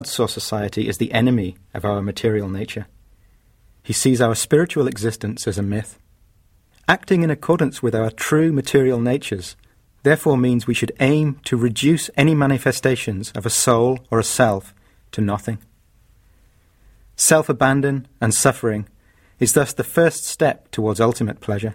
saw society as the enemy of our material nature. He sees our spiritual existence as a myth. Acting in accordance with our true material natures therefore means we should aim to reduce any manifestations of a soul or a self to nothing. Self-abandon and suffering is thus the first step towards ultimate pleasure.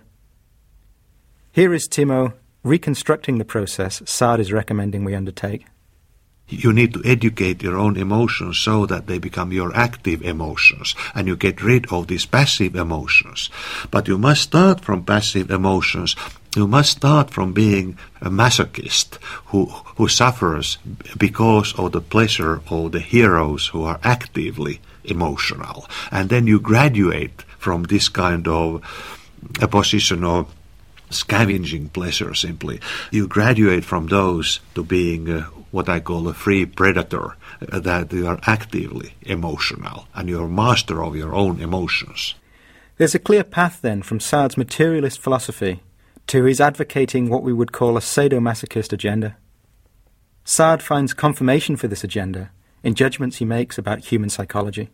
Here is Timo reconstructing the process Saad is recommending we undertake. You need to educate your own emotions so that they become your active emotions, and you get rid of these passive emotions. But you must start from passive emotions. You must start from being a masochist who suffers because of the pleasure of the heroes who are actively emotional. And then you graduate from this kind of a position of scavenging pleasure simply. You graduate from those to being what I call a free predator, that you are actively emotional and you're master of your own emotions. There's a clear path then from Saad's materialist philosophy to his advocating what we would call a sadomasochist agenda. Saad finds confirmation for this agenda in judgments he makes about human psychology.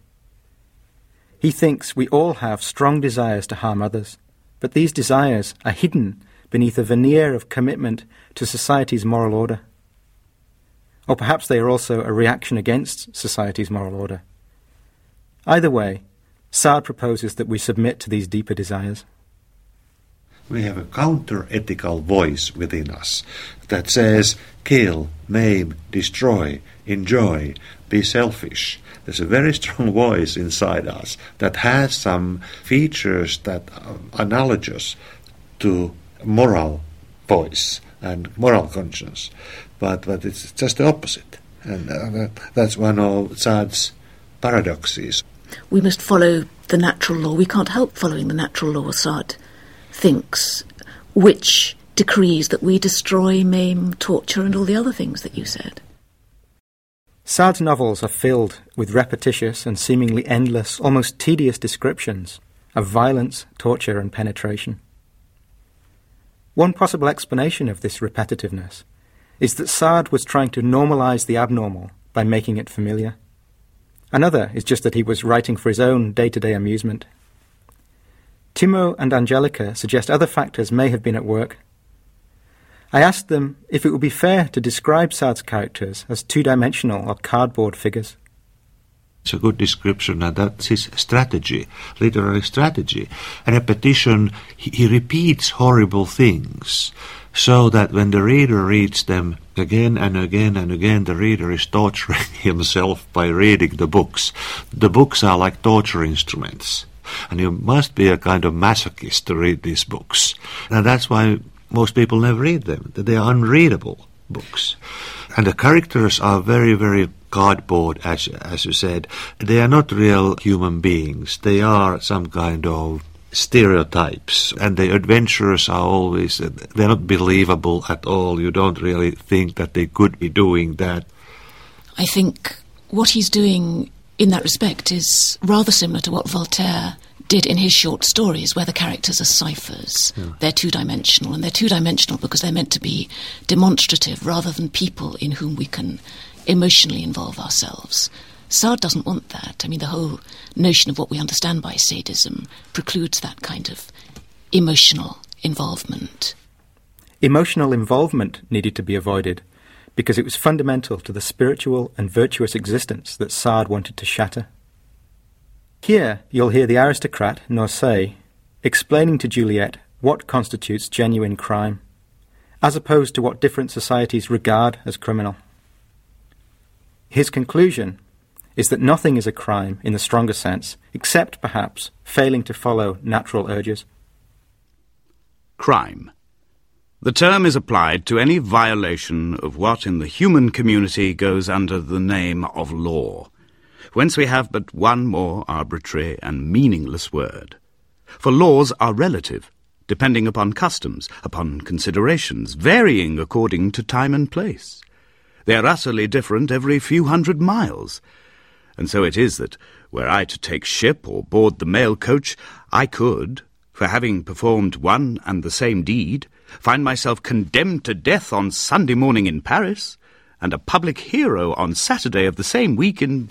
He thinks we all have strong desires to harm others, but these desires are hidden beneath a veneer of commitment to society's moral order. Or perhaps they are also a reaction against society's moral order. Either way, Saad proposes that we submit to these deeper desires. We have a counter-ethical voice within us that says, kill, maim, destroy, enjoy, be selfish. There's a very strong voice inside us that has some features that are analogous to moral voice and moral conscience, but it's just the opposite. And that's one of Saad's paradoxes. We must follow the natural law. We can't help following the natural law, Saad thinks, which decrees that we destroy, maim, torture, and all the other things that you said. Saad's novels are filled with repetitious and seemingly endless, almost tedious descriptions of violence, torture, and penetration. One possible explanation of this repetitiveness is that Saad was trying to normalize the abnormal by making it familiar. Another is just that he was writing for his own day-to-day amusement. Timo and Angelica suggest other factors may have been at work. I asked them if it would be fair to describe Saad's characters as two-dimensional or cardboard figures. It's a good description, and that's his strategy, literary strategy. A repetition, he repeats horrible things, so that when the reader reads them again and again and again, the reader is torturing himself by reading the books. The books are like torture instruments, and you must be a kind of masochist to read these books. And that's why most people never read them. They are unreadable books. And the characters are very, very cardboard, as you said. They are not real human beings. They are some kind of stereotypes. And the adventurers are always, they're not believable at all. You don't really think that they could be doing that. I think what he's doing in that respect is rather similar to what Voltaire did in his short stories, where the characters are ciphers. Yeah. They're two-dimensional, and they're two-dimensional because they're meant to be demonstrative rather than people in whom we can emotionally involve ourselves. Saad doesn't want that. I mean, the whole notion of what we understand by sadism precludes that kind of emotional involvement. Emotional involvement needed to be avoided because it was fundamental to the spiritual and virtuous existence that Saad wanted to shatter. Here you'll hear the aristocrat, Noircé, explaining to Juliet what constitutes genuine crime, as opposed to what different societies regard as criminal. His conclusion is that nothing is a crime in the stronger sense, except, perhaps, failing to follow natural urges. Crime. The term is applied to any violation of what in the human community goes under the name of law, whence we have but one more arbitrary and meaningless word. For laws are relative, depending upon customs, upon considerations, varying according to time and place. They are utterly different every few 100 miles. And so it is that, were I to take ship or board the mail coach, I could, for having performed one and the same deed, find myself condemned to death on Sunday morning in Paris, and a public hero on Saturday of the same week in